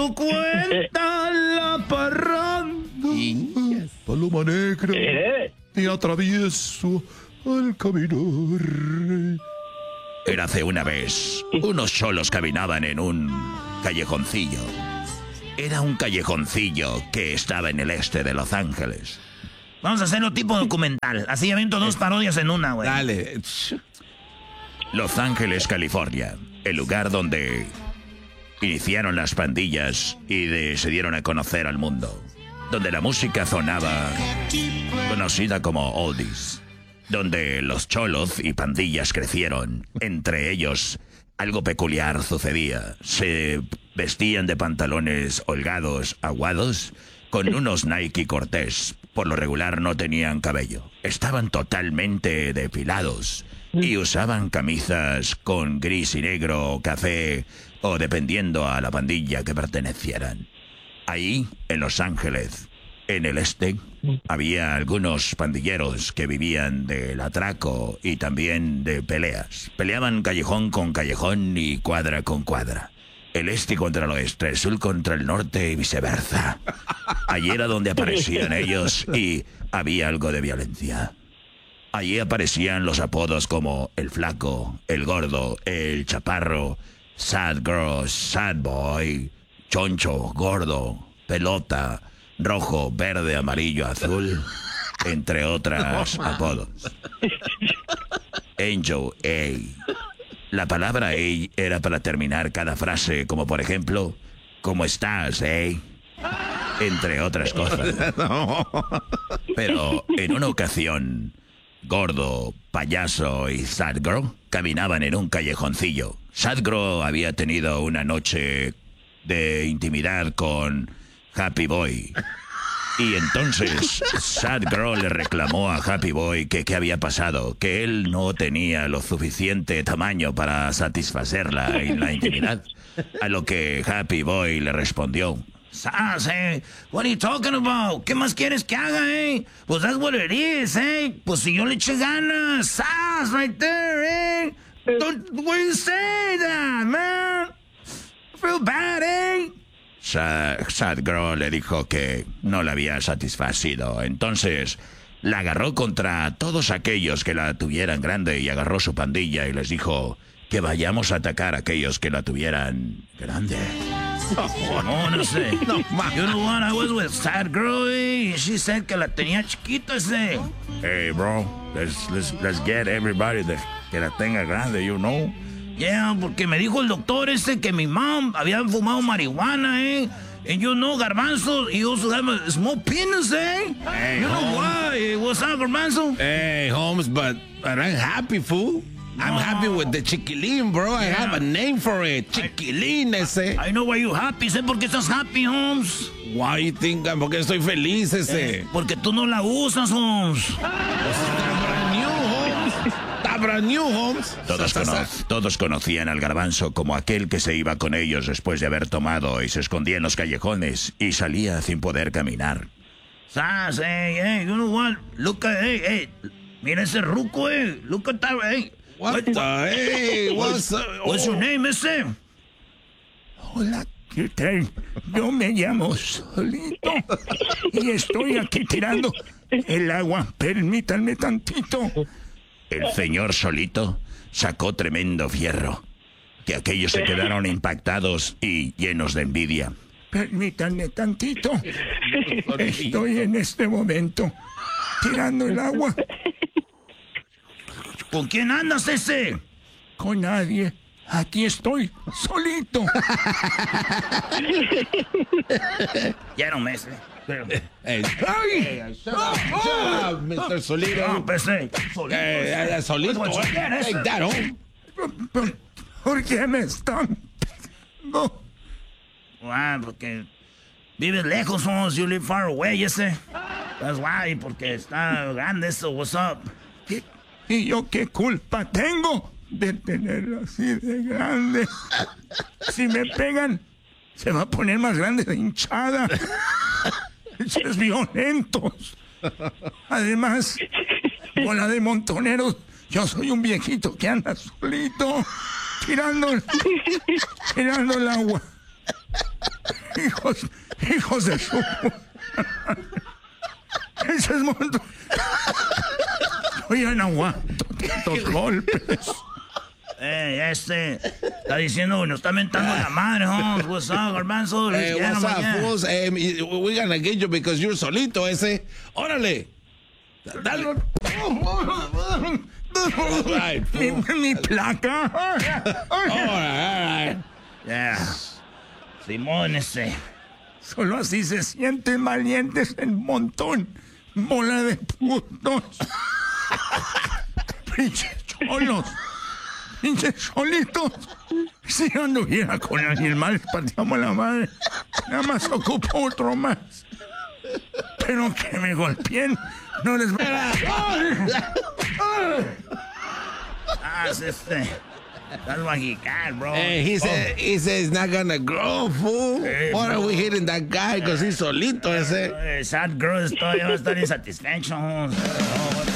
lo cuenta la parranda. Paloma negra y atravieso al caminar. Érase una vez, unos cholos caminaban en un callejoncillo. Era un callejoncillo que estaba en el este de Los Ángeles. Vamos a hacerlo tipo documental. Así avento 2 parodias en una, güey. Dale. Los Ángeles, California. El lugar donde iniciaron las pandillas y se dieron a conocer al mundo. Donde la música sonaba conocida como oldies. Donde los cholos y pandillas crecieron. Entre ellos, algo peculiar sucedía. Se vestían de pantalones holgados, aguados, con unos Nike Cortés. Por lo regular no tenían cabello. Estaban totalmente depilados. Y usaban camisas con gris y negro o café, o dependiendo a la pandilla que pertenecieran. Ahí, en Los Ángeles, en el este, había algunos pandilleros que vivían del atraco y también de peleas. Peleaban callejón con callejón y cuadra con cuadra. El este contra el oeste, el sur contra el norte y viceversa. Allí era donde aparecían ellos y había algo de violencia. Allí aparecían los apodos como el flaco, el gordo, el chaparro, sad girl, sad boy, choncho, gordo, pelota, rojo, verde, amarillo, azul, entre otras apodos. Angel A. La palabra A era para terminar cada frase, como por ejemplo, ¿cómo estás, entre otras cosas. Pero en una ocasión, Gordo, Payaso y Sad Girl caminaban en un callejoncillo. Sad Girl había tenido una noche de intimidad con Happy Boy. Y entonces Sad Girl le reclamó a Happy Boy que qué había pasado, que él no tenía lo suficiente tamaño para satisfacerla en la intimidad. A lo que Happy Boy le respondió: Sas, what are you talking about? ¿Qué más quieres que haga, Pues that's what it is, Pues si yo le eché ganas, Sas, right there, Don't, why you say that, man? I feel bad, Sad Girl le dijo que no la había satisfacido. Entonces la agarró contra todos aquellos que la tuvieran grande y agarró su pandilla y les dijo que vayamos a atacar a aquellos que la tuvieran grande. No sé. You know what? I was with Sad Girl, She said que la tenía chiquita, Hey, bro, let's get everybody que la tenga grande, you know. Yeah, porque me dijo el doctor que mi mom había fumado marihuana, And you know, Garbanzo, he also have a small penis, Hey, you know Holmes. why? What's up, Garbanzo? Hey, Holmes, but I'm happy, fool. I'm happy with the chiquilín, bro. I have a name for it. Chiquilín, ese. I know why you happy, ¿Por qué estás happy, Holmes? Why you think? Porque estoy feliz, ese. Porque tú no la usas, Holmes. Brand new, Holmes. Todos conocían al Garbanzo como aquel que se iba con ellos después de haber tomado y se escondía en los callejones y salía sin poder caminar. Sas, you know what? Look at, mira ese ruco, Look at that, What the, What's your name, ese? Hola, ¿qué tal? Yo me llamo Solito y estoy aquí tirando el agua. Permítanme tantito. El señor Solito sacó tremendo fierro, que aquellos se quedaron impactados y llenos de envidia. Permítanme tantito. Estoy en este momento tirando el agua. ¿Con quién andas, ese? Con nadie. Aquí estoy, solito. Ya no me sé. Hey, shut up, Mr. Solito. No, pues, Solito. Solito. Hey, that, Holmes. ¿Por qué me están pegando? Porque vives lejos, Holmes. You live far away, ese. That's why, porque está grande eso. What's up? ¿Y yo qué culpa tengo de tenerlo así de grande? Si me pegan, se va a poner más grande de hinchada. Es violentos. Además, bola de montoneros, yo soy un viejito que anda solito tirando el agua. hijos de su... Ese es momento. Oye, no aguanto tantos golpes. Está diciendo, nos está mentando la madre, huh? What's up, Garbanzo? Hey, what's up, fools? We're gonna get you because you're solito, ese. Órale. Dale. Right, Mi placa. all right. Yeah. Simón, Solo así se sienten valientes el montón. Bola de putos. Pinches cholos. Pinches solitos. Si yo anduviera con alguien más, partíamos la madre. Nada más ocupo otro más. Pero que me golpeen, no les voy a... That's what he got, bro. Hey, he said it's not gonna grow, fool. Hey, Why are we hitting that guy? Because he's solito, ese. Sad girl todavía va a estar insatisfecho.